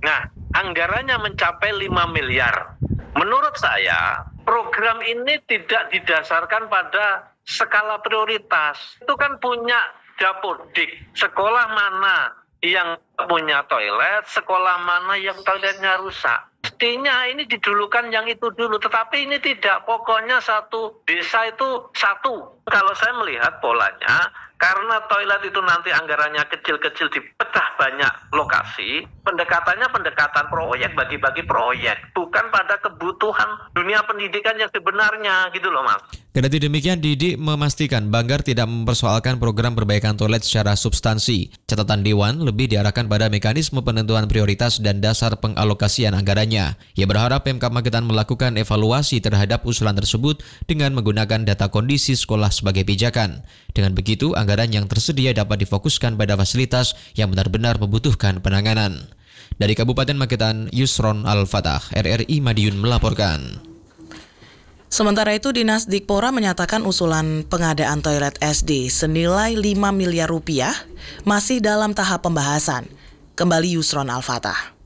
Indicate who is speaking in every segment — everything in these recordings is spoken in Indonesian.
Speaker 1: Nah, anggarannya mencapai 5 miliar. Menurut saya, program ini tidak didasarkan pada skala prioritas. Itu kan punya Dapodik. Sekolah mana yang punya toilet, sekolah mana yang toiletnya rusak. Mestinya ini didulukan yang itu dulu, tetapi ini tidak. Pokoknya satu desa itu satu. Kalau saya melihat polanya, karena toilet itu nanti anggarannya kecil-kecil dipecah banyak lokasi, pendekatannya pendekatan proyek, bagi-bagi proyek, bukan pada kebutuhan dunia pendidikan yang sebenarnya, gitu loh Mas.
Speaker 2: Kendati demikian, Didi memastikan Banggar tidak mempersoalkan program perbaikan toilet secara substansi. Catatan Dewan lebih diarahkan pada mekanisme penentuan prioritas dan dasar pengalokasian anggarannya. Ia berharap Pemkab Magetan melakukan evaluasi terhadap usulan tersebut dengan menggunakan data kondisi sekolah sebagai pijakan. Dengan begitu, anggaran yang tersedia dapat difokuskan pada fasilitas yang benar-benar membutuhkan penanganan. Dari Kabupaten Magetan, Yusron Al-Fatah, RRI Madiun melaporkan.
Speaker 3: Sementara itu, Dinas Dikpora menyatakan usulan pengadaan toilet SD senilai 5 miliar rupiah masih dalam tahap pembahasan. Kembali Yusron Al-Fatah.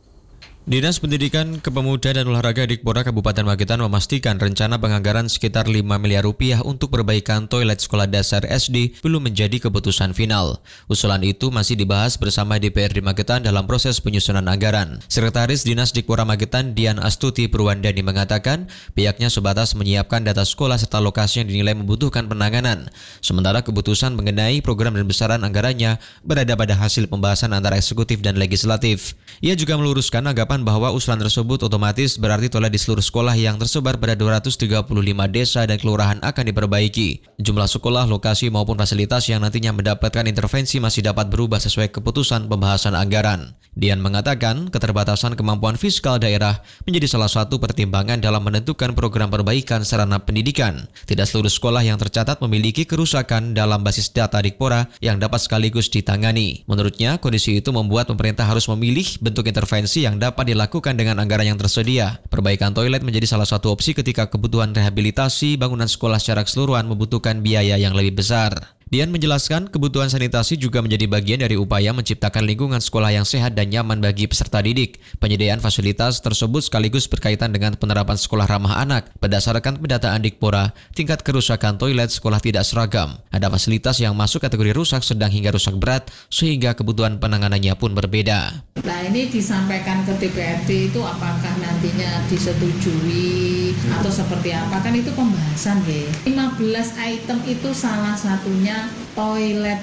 Speaker 2: Dinas Pendidikan, Kepemudaan dan Olahraga Dikpora Kabupaten Magetan memastikan rencana penganggaran sekitar 5 miliar rupiah untuk perbaikan toilet sekolah dasar SD belum menjadi keputusan final. Usulan itu masih dibahas bersama DPRD Magetan dalam proses penyusunan anggaran. Sekretaris Dinas Dikpora Magetan, Dian Astuti Purwandani mengatakan pihaknya sebatas menyiapkan data sekolah serta lokasi yang dinilai membutuhkan penanganan. Sementara keputusan mengenai program dan besaran anggarannya berada pada hasil pembahasan antara eksekutif dan legislatif. Ia juga meluruskan anggapan bahwa usulan tersebut otomatis berarti toilet di seluruh sekolah yang tersebar pada 235 desa dan kelurahan akan diperbaiki. Jumlah sekolah, lokasi maupun fasilitas yang nantinya mendapatkan intervensi masih dapat berubah sesuai keputusan pembahasan anggaran. Dian mengatakan keterbatasan kemampuan fiskal daerah menjadi salah satu pertimbangan dalam menentukan program perbaikan sarana pendidikan. Tidak seluruh sekolah yang tercatat memiliki kerusakan dalam basis data Dikpora yang dapat sekaligus ditangani. Menurutnya, kondisi itu membuat pemerintah harus memilih bentuk intervensi yang dapat dilakukan dengan anggaran yang tersedia. Perbaikan toilet menjadi salah satu opsi ketika kebutuhan rehabilitasi bangunan sekolah secara keseluruhan membutuhkan biaya yang lebih besar. Dian menjelaskan kebutuhan sanitasi juga menjadi bagian dari upaya menciptakan lingkungan sekolah yang sehat dan nyaman bagi peserta didik. Penyediaan fasilitas tersebut sekaligus berkaitan dengan penerapan sekolah ramah anak. Berdasarkan pendataan Dikpora, tingkat kerusakan toilet sekolah tidak seragam. Ada fasilitas yang masuk kategori rusak sedang hingga rusak berat, sehingga kebutuhan penanganannya pun berbeda.
Speaker 4: Nah, ini disampaikan ke DPRD itu apakah nantinya disetujui atau seperti apa, kan itu pembahasan ya. 15 item itu salah satunya toilet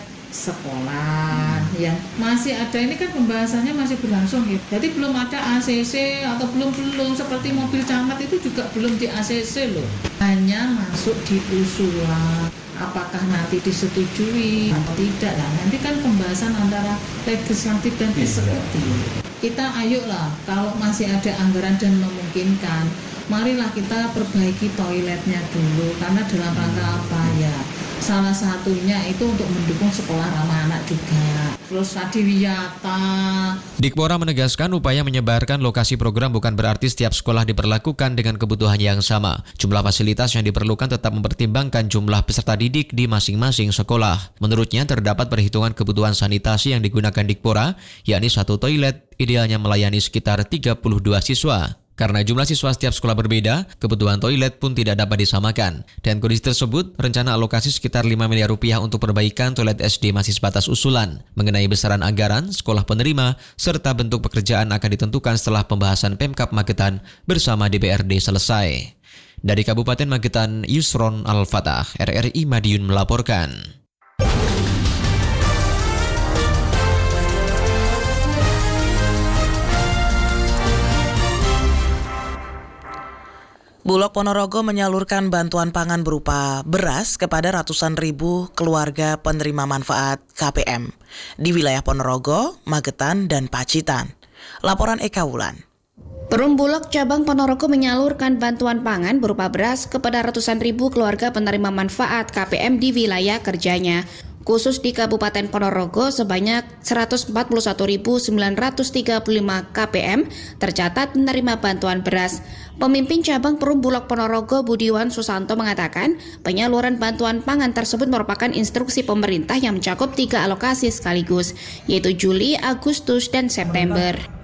Speaker 4: sekolah yang masih ada, ini kan pembahasannya masih berlangsung ya. Jadi belum ada ACC atau belum seperti mobil camat itu juga belum di ACC loh. Hanya masuk di usulan. Apakah nanti disetujui atau tidak, nah nanti kan pembahasan antara legislatif dan eksekutif. Kita ayolah, kalau masih ada anggaran dan memungkinkan, marilah kita perbaiki toiletnya dulu, karena dalam rangka apa ya? Salah satunya itu untuk mendukung sekolah ramah anak juga. Terus Adiwiyata.
Speaker 2: Dikpora menegaskan upaya menyebarkan lokasi program bukan berarti setiap sekolah diperlakukan dengan kebutuhan yang sama. Jumlah fasilitas yang diperlukan tetap mempertimbangkan jumlah peserta didik di masing-masing sekolah. Menurutnya terdapat perhitungan kebutuhan sanitasi yang digunakan Dikpora, yakni satu toilet idealnya melayani sekitar 32 siswa. Karena jumlah siswa setiap sekolah berbeda, kebutuhan toilet pun tidak dapat disamakan. Dan kondisi tersebut, rencana alokasi sekitar 5 miliar rupiah untuk perbaikan toilet SD masih sebatas usulan. Mengenai besaran anggaran, sekolah penerima, serta bentuk pekerjaan akan ditentukan setelah pembahasan Pemkab Magetan bersama DPRD selesai. Dari Kabupaten Magetan, Yusron Al-Fatah, RRI Madiun melaporkan.
Speaker 3: Bulog Ponorogo menyalurkan bantuan pangan berupa beras kepada ratusan ribu keluarga penerima manfaat KPM di wilayah Ponorogo, Magetan, dan Pacitan. Laporan Eka Wulan.
Speaker 5: Perum Bulog Cabang Ponorogo menyalurkan bantuan pangan berupa beras kepada ratusan ribu keluarga penerima manfaat KPM di wilayah kerjanya. Khusus di Kabupaten Ponorogo sebanyak 141.935 KPM tercatat menerima bantuan beras. Pemimpin cabang Perum Bulog Ponorogo Budiwan Susanto mengatakan penyaluran bantuan pangan tersebut merupakan instruksi pemerintah yang mencakup 3 alokasi sekaligus, yaitu Juli, Agustus, dan September.